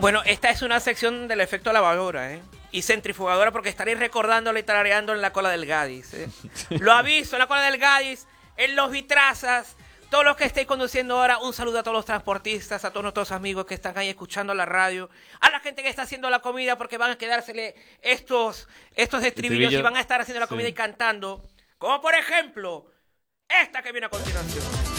Bueno, esta es una sección del efecto lavadora, ¿eh? Y centrifugadora porque estaréis recordando y tarareando en la cola del Gadis, ¿eh? Lo aviso, en la cola del Gadis, en los vitrazas, todos los que estéis conduciendo ahora, un saludo a todos los transportistas, a todos nuestros amigos que están ahí escuchando la radio, a la gente que está haciendo la comida porque van a quedársele estos estribillos y van a estar haciendo la comida y cantando, como por ejemplo, esta que viene a continuación.